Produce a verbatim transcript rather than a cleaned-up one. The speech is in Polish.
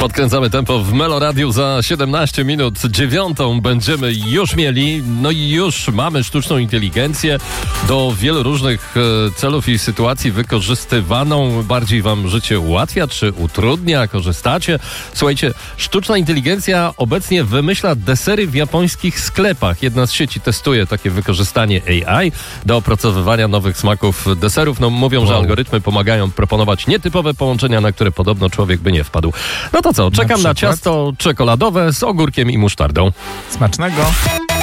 Podkręcamy tempo w Meloradiu. Za siedemnaście minut dziewiątą będziemy już mieli. No i już mamy sztuczną inteligencję do wielu różnych celów i sytuacji wykorzystywaną. Bardziej wam życie ułatwia czy utrudnia? Korzystacie? Słuchajcie, sztuczna inteligencja obecnie wymyśla desery w japońskich sklepach. Jedna z sieci testuje takie wykorzystanie A I do opracowywania nowych smaków deserów. No mówią, wow. że algorytmy pomagają proponować nietypowe połączenia, na które podobno człowiek by nie wpadł. No to co, czekam na, na ciasto czekoladowe z ogórkiem i musztardą. Smacznego!